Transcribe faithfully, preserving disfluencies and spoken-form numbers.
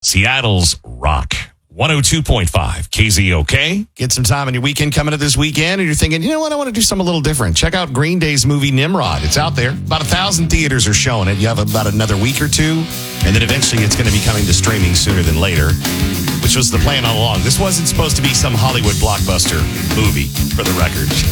Seattle's Rock. one oh two point five K Z O K. Get some time on your weekend coming up this weekend, and you're thinking, you know what, I want to do something a little different. Check out Green Day's movie Nimrod. It's out there. About a thousand theaters are showing it. You have about another week or two, and then eventually it's going to be coming to streaming sooner than later, which was the plan all along. This wasn't supposed to be some Hollywood blockbuster movie, for the record.